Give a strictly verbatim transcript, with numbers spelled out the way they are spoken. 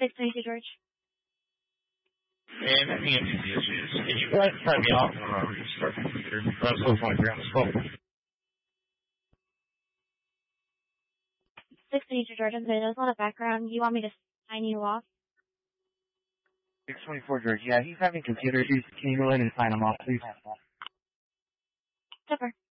six twenty-two, George. And I think it's issues. Can you guys cut me off when I restart my computer? I'm so far around the phone. six twenty-two, George. There's a lot of background. You want me to sign you off? six twenty-four, George. Yeah, he's having computer issues. Can you go in and sign him off, please? Super.